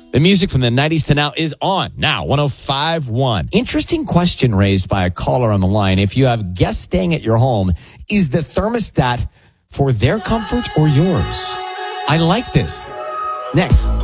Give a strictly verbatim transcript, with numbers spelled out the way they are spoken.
The music from the nineties to now is on. Now, one oh five point one. Interesting question raised by a caller on the line. If you have guests staying at your home, is the thermostat for their comfort or yours? I like this. Next.